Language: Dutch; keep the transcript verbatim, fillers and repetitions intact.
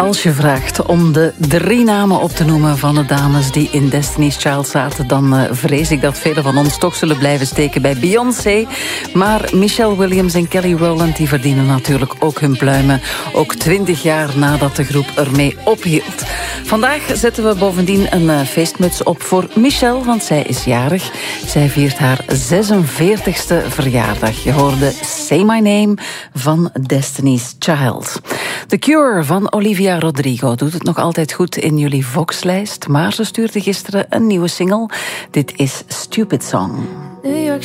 Als je vraagt om de drie namen op te noemen van de dames die in Destiny's Child zaten, dan uh, vrees ik dat velen van ons toch zullen blijven steken bij Beyoncé. Maar Michelle Williams en Kelly Rowland die verdienen natuurlijk ook hun pluimen. Ook twintig jaar nadat de groep ermee ophield. Vandaag zetten we bovendien een uh, feestmuts op voor Michelle, want zij is jarig. Zij viert haar zesenveertigste verjaardag. Je hoorde Say My Name van Destiny's Child. The Cure van Olivia Rodrigo doet het nog altijd goed in jullie Vox-lijst, maar ze stuurde gisteren een nieuwe single. Dit is Stupid Song. New York